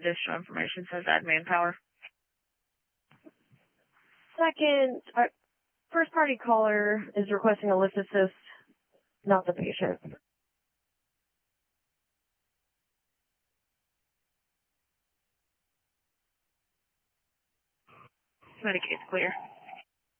additional information says add manpower. Second, first party caller is requesting a lift assist, not the patient. Medicaid's clear.